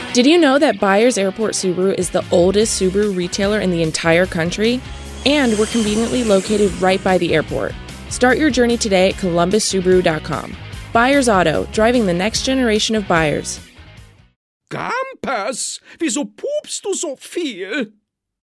Did you know that Byers Airport Subaru is the oldest Subaru retailer in the entire country? And we're conveniently located right by the airport. Start your journey today at columbussubaru.com. Byers Auto, driving the next generation of buyers. Grampus, wieso pupst du so viel?